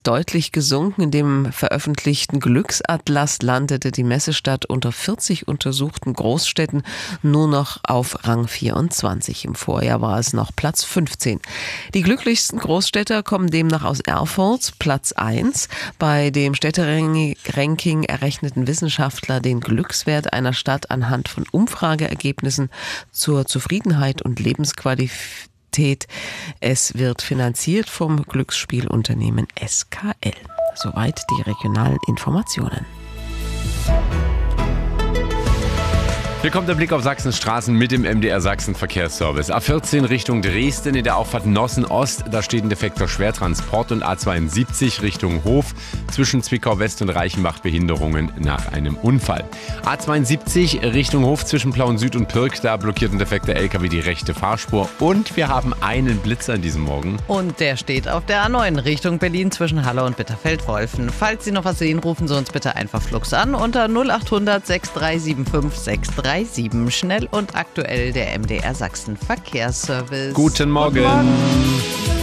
deutlich gesunken. In dem veröffentlichten Glücksatlas landete die Messestadt unter 40 untersuchten Großstädten nur noch auf Rang 24. Im Vorjahr war es noch Platz 15. Die glücklichsten Großstädter kommen demnach aus Erfurt, Platz 1. Bei dem Städteranking errechneten Wissenschaftler den Glückswert einer Stadt anhand von Umfrageergebnissen zur Zufriedenheit und Lebensqualität. Es wird finanziert vom Glücksspielunternehmen SKL. Soweit die regionalen Informationen. Hier kommt der Blick auf Sachsens Straßen mit dem MDR Sachsen Verkehrsservice. A14 Richtung Dresden in der Auffahrt Nossen Ost, da steht ein defekter Schwertransport, und A72 Richtung Hof zwischen Zwickau West und Reichenbach Behinderungen nach einem Unfall. A72 Richtung Hof zwischen Plauen Süd und Pirk, da blockiert ein defekter LKW die rechte Fahrspur, und wir haben einen Blitzer an diesem Morgen. Und der steht auf der A9 Richtung Berlin zwischen Halle und Bitterfeld-Wolfen. Falls Sie noch was sehen, rufen Sie uns bitte einfach flugs an unter 0800 6375 637. Schnell und aktuell der MDR Sachsen Verkehrsservice. Guten Morgen.